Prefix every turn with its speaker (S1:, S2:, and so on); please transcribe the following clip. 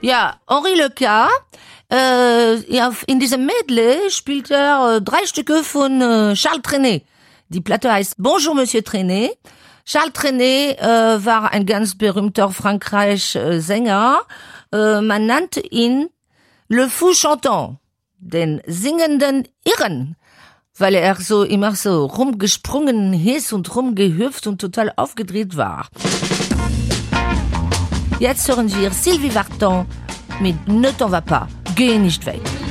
S1: Ja, Henri Leca, in diesem Medley spielt 3 Stücke von Charles Trenet. Die Platte heißt Bonjour Monsieur Trenet. Charles Trenet war ein ganz berühmter Frankreich-Sänger. Man nannte ihn Le Fou Chantant, den singenden Irren, weil er immer so rumgesprungen ist und rumgehüpft und total aufgedreht war. Jetzt hören wir Sylvie Vartan mit Ne t'en va pas, geh nicht weg.